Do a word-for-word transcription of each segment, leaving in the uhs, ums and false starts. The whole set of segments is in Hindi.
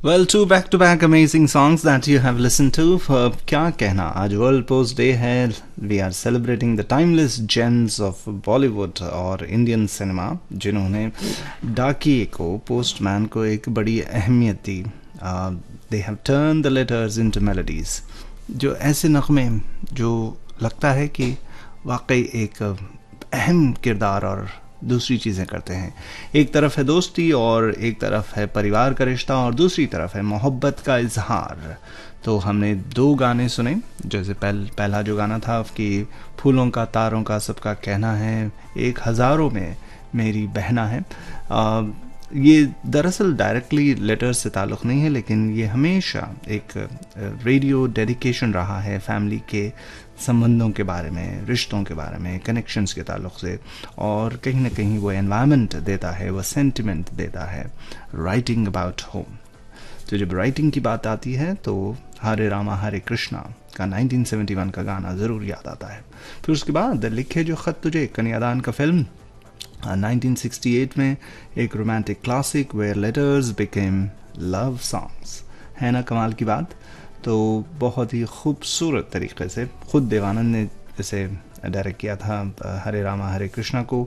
Well, two back-to-back amazing songs that you have listened to. Uh, क्या कहना, आज वर्ल्ड पोस्ट डे है. We are celebrating the timeless James of Bollywood और इंडियन सिनेमा, जिन्होंने डाकिए को, पोस्टमैन को एक बड़ी अहमियत दी. They have turn the letters into melodies. जो ऐसे नगमे जो लगता है कि वाकई एक अहम किरदार और दूसरी चीज़ें करते हैं. एक तरफ है दोस्ती और एक तरफ है परिवार का रिश्ता और दूसरी तरफ है मोहब्बत का इजहार. तो हमने दो गाने सुने. जैसे पहल, पहला जो गाना था कि फूलों का तारों का सबका कहना है, एक हज़ारों में मेरी बहना है. आ, ये दरअसल डायरेक्टली लेटर्स से ताल्लुक़ नहीं है, लेकिन ये हमेशा एक रेडियो डेडिकेशन रहा है फैमिली के संबंधों के बारे में, रिश्तों के बारे में, कनेक्शंस के ताल्लुक़ से. और कहीं ना कहीं वो एनवायरनमेंट देता है, वो सेंटिमेंट देता है. Writing about home. तो जब राइटिंग की बात आती है तो हरे रामा हरे कृष्णा का नाइनटीन सेवेंटी वन का गाना ज़रूर याद आता है. फिर उसके बाद लिखे जो ख़त तुझे, कन्यादान का फिल्म नाइनटीन सिक्सटी एट में, एक romantic classic where letters became love songs. है ना कमाल की बात. तो बहुत ही खूबसूरत तरीके से खुद देव आनंद ने इसे डायरेक्ट किया था, हरे रामा हरे कृष्णा को.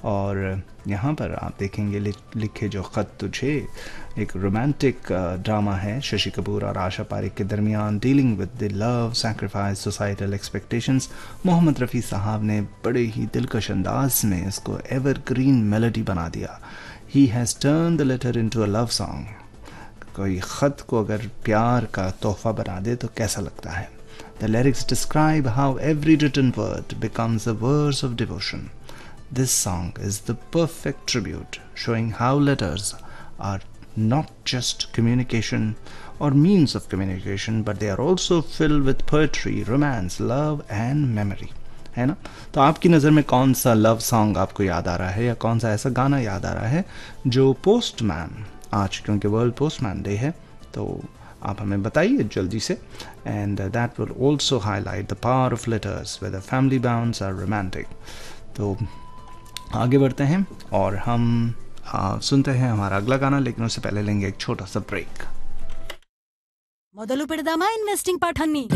और यहाँ पर आप देखेंगे लिखे जो ख़त तुझे एक रोमांटिक ड्रामा है शशि कपूर और आशा पारिक के दरमियान, dealing with the love, sacrifice, societal expectations. Mohammad Rafi साहब ने बड़े ही दिलकश अंदाज में इसको एवरग्रीन मेलोडी बना दिया. He has turn the letter into a love song. कोई ख़त को अगर प्यार का तोहफ़ा बना दे तो कैसा लगता है. The lyrics describe how every written word becomes a verse of devotion. This song is the perfect tribute, showing how letters are not just communication or means of communication, but they are also filled with poetry, romance, love and memory. है ना. तो आपकी नज़र में कौन सा लव सॉन्ग आपको याद आ रहा है, या कौन सा ऐसा गाना याद आ रहा है जो पोस्टमैन, आज क्योंकि वर्ल्ड पोस्टमैन डे है, तो आप हमें बताइए जल्दी से. And that will also highlight the power of letters where the family bounds are romantic. तो आगे बढ़ते हैं और हम आ, सुनते हैं हमारा अगला गाना, लेकिन उससे पहले लेंगे एक छोटा सा ब्रेक. మొదలు పెడదామా ఇన్వెస్టింగ్ పాఠాన్ని.